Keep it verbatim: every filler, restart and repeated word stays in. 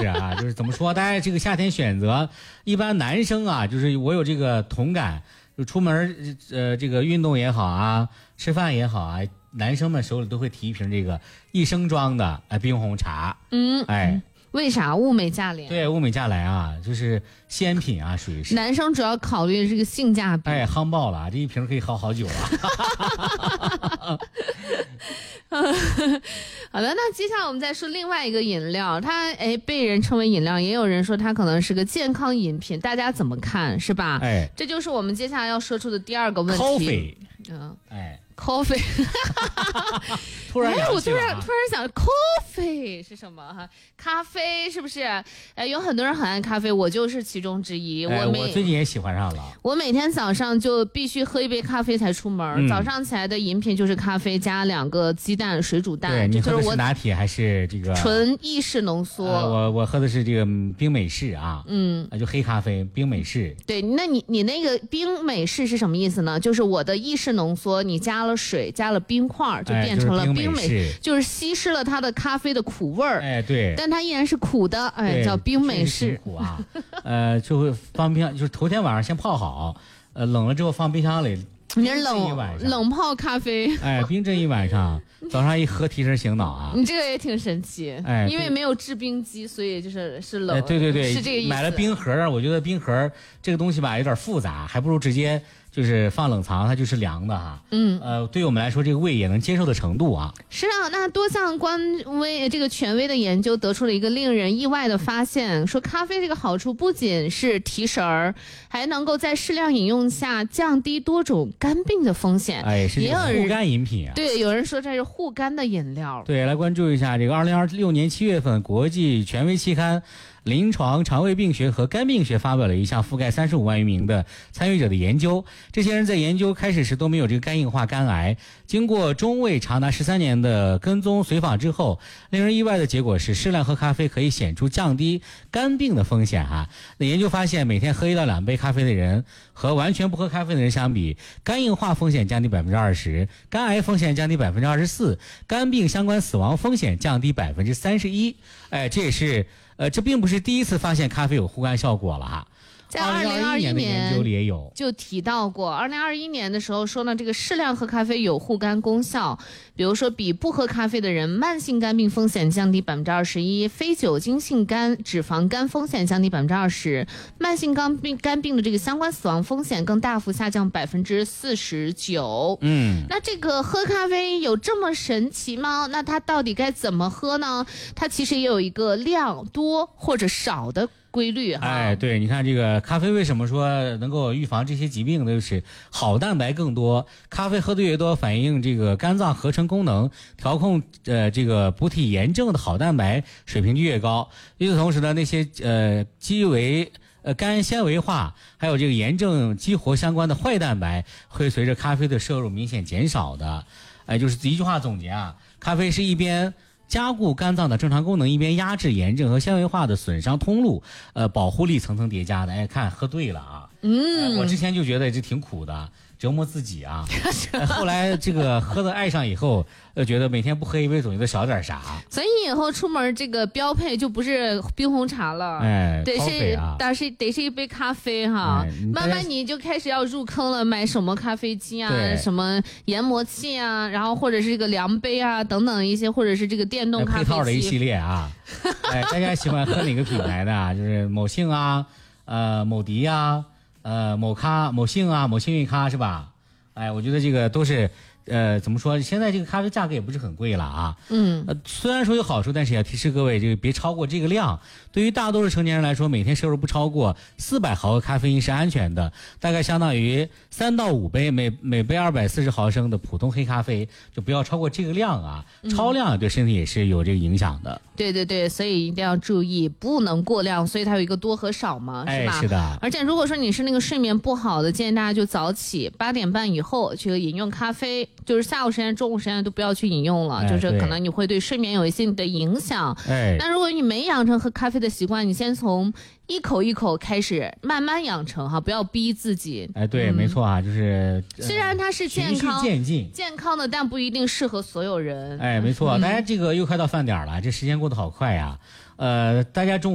啊，就是怎么说，大家这个夏天选择，一般男生啊，就是我有这个同感，就出门呃这个运动也好啊，吃饭也好啊，男生们手里都会提一瓶这个益生装的呃冰红茶。 嗯， 哎。 为啥物美价廉？ 对，物美价廉啊，就是鲜品啊，属于是。 男生主要考虑的这个性价比。 哎，夯爆了，这一瓶可以好好久啊。 好的，那接下来我们再说另外一个饮料，它哎被人称为饮料，也有人说它可能是个健康饮品，大家怎么看？是吧？ 哎， 这就是我们接下来要说出的第二个问题。 Coffee， 嗯， 哎。 coffee， 突然、啊， 我突然突然想 ，coffee 是什么哈？咖啡是不是？哎，有很多人很爱咖啡，我就是其中之一。 哎、 我我最近也喜欢上了。 我每天早上就必须喝一杯咖啡才出门、嗯，早上起来的饮品就是咖啡加两个鸡蛋水煮蛋。 对，你喝的是是拿铁还是这个纯意式浓缩？ 呃、我我喝的是这个冰美式啊，嗯，就黑咖啡冰美式。 对，那你你那个冰美式是什么意思呢？就是我的意式浓缩，你加了水，加了冰块，就变成了冰美式，哎、就是、就是稀释了它的咖啡的苦味儿。 哎，对， 但它依然是苦的，哎，叫冰美式。 苦啊，呃，就会放冰箱，就是头天晚上先泡好，呃，冷了之后放冰箱里。 你冷冷泡咖啡， 哎，冰镇一晚上，早上一喝提神醒脑啊！ 你这个也挺神奇， 哎， 因为没有制冰机，所以就是是冷。 哎，对对对， 是这个意思。 买了冰盒，我觉得冰盒这个东西吧有点复杂，还不如直接就是放冷藏，它就是凉的哈。嗯，呃，对于我们来说，这个胃也能接受的程度啊。 是啊，那多项官威这个权威的研究得出了一个令人意外的发现，说咖啡这个好处不仅是提神儿，还能够在适量饮用下降低多种肝病的风险。 哎，是这个护肝饮品啊。 对，有人说这是护肝的饮料。 对，来关注一下这个二零二六年七月份国际权威期刊临床肠胃病学和肝病学发表了一项覆盖三十五万余名的参与者的研究。这些人在研究开始时都没有这个肝硬化、肝癌，经过中卫长达十三年的跟踪随访之后，令人意外的结果是适量喝咖啡可以显著降低肝病的风险哈。那研究发现，每天喝一到两杯咖啡的人和完全不喝咖啡的人相比，肝硬化风险降低百分之二十，肝癌风险降低百分之二十四，肝病相关死亡风险降低百分之三十一。哎，这也是呃，这并不是第一次发现咖啡有护肝效果了哈。 在二零二一年的研究里也有就提到过，二零二一年的时候说呢，这个适量喝咖啡有护肝功效，比如说比不喝咖啡的人慢性肝病风险降低百分之二十一，非酒精性肝脂肪肝风险降低百分之二十，慢性肝病肝病的这个相关死亡风险更大幅下降百分之四十九。嗯，那这个喝咖啡有这么神奇吗？那它到底该怎么喝呢？它其实也有一个量多或者少的规律哈。 哎，对，你看这个咖啡为什么说能够预防这些疾病呢？就是好蛋白更多，咖啡喝的越多，反映这个肝脏合成功能，调控呃这个补体炎症的好蛋白水平就越高。与此同时呢，那些呃肌维呃肝纤维化还有这个炎症激活相关的坏蛋白会随着咖啡的摄入明显减少的。哎，就是一句话总结啊，咖啡是一边加固肝脏的正常功能，一边压制炎症和纤维化的损伤通路，呃，保护力层层叠加的。哎，看喝对了啊！嗯、呃，我之前就觉得这挺苦的，折磨自己啊。呃、后来这个喝的爱上以后，呃，觉得每天不喝一杯总觉得少点啥。 所以以后出门这个标配就不是冰红茶了， 哎， 得是， 啊、 但是得是一杯咖啡哈。哎、慢慢你就开始要入坑了，买什么咖啡机啊，什么研磨器啊，然后或者是这个量杯啊等等一些，或者是这个电动咖啡机、 配套的一系列啊。哎，大家喜欢喝哪个品牌的啊？就是某信啊，呃，某迪啊。呃，某咖、某幸啊，某幸运咖是吧？哎，我觉得这个都是，呃，怎么说？现在这个咖啡价格也不是很贵了啊。嗯。呃，虽然说有好处，但是也要提示各位，这个别超过这个量。对于大多数成年人来说，每天摄入不超过四百毫克咖啡因是安全的，大概相当于三到五杯，每每杯二百四十毫升的普通黑咖啡，就不要超过这个量啊。超量对身体也是有这个影响的。嗯、 对对对，所以一定要注意，不能过量。所以它有一个多和少嘛，是吧？ 哎，是的。 而且如果说你是那个睡眠不好的，建议大家就早起，八点半以后去饮用咖啡，就是下午时间、中午时间都不要去饮用了，哎、就是可能你会对睡眠有一些的影响。哎，那如果你没养成喝咖啡的习惯，你先从一口一口开始慢慢养成哈，不要逼自己。 哎，对，嗯、没错啊，就是、 呃、虽然它是健康、 渐进、 健康的，但不一定适合所有人。 哎，没错，嗯、大家这个又快到饭点了，这时间过得好快呀。呃，大家中午。